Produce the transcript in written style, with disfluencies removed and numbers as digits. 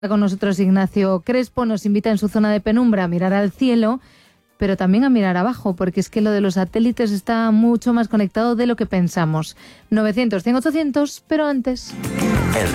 Con nosotros Ignacio Crespo nos invita en su zona de penumbra a mirar al cielo, pero también a mirar abajo, porque es que lo de los satélites está mucho más conectado de lo que pensamos. 900, 100, 800, pero antes...